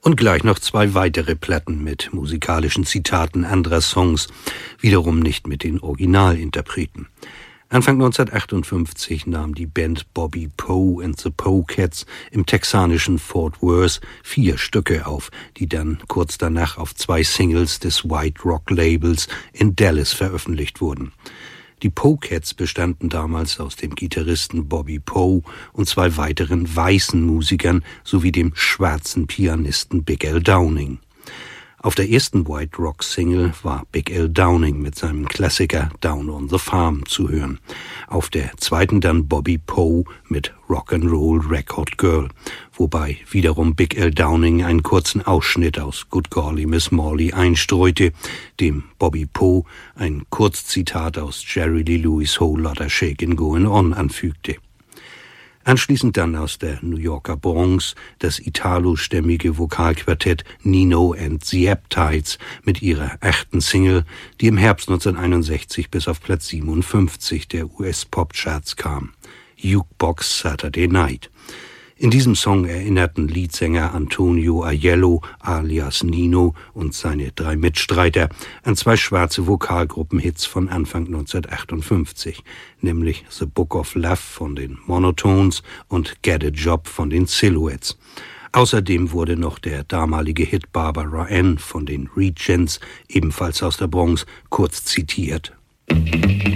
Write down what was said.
Und gleich noch 2 weitere Platten mit musikalischen Zitaten anderer Songs, wiederum nicht mit den Originalinterpreten. Anfang 1958 nahm die Band Bobby Poe and the Polecats im texanischen Fort Worth 4 Stücke auf, die dann kurz danach auf 2 Singles des White Rock Labels in Dallas veröffentlicht wurden. Die Polecats bestanden damals aus dem Gitarristen Bobby Poe und 2 weiteren weißen Musikern sowie dem schwarzen Pianisten Big Al Downing. Auf der ersten White Rock Single war Big Al Downing mit seinem Klassiker Down on the Farm zu hören. Auf der zweiten dann Bobby Poe mit Rock'n'Roll Record Girl, wobei wiederum Big Al Downing einen kurzen Ausschnitt aus Good Golly Miss Molly einstreute, dem Bobby Poe ein Kurzzitat aus Jerry Lee Lewis' Whole Lotta Shakin' Goin' On anfügte. Anschließend dann aus der New Yorker Bronx das italostämmige Vokalquartett Nino and the Aptites mit ihrer 8. Single, die im Herbst 1961 bis auf Platz 57 der US-Pop-Charts kam, Jukebox Saturday Night. In diesem Song erinnerten Leadsänger Antonio Aiello alias Nino und seine 3 Mitstreiter an 2 schwarze Vokalgruppenhits von Anfang 1958, nämlich The Book of Love von den Monotones und Get a Job von den Silhouettes. Außerdem wurde noch der damalige Hit Barbara Ann von den Regents, ebenfalls aus der Bronx, kurz zitiert.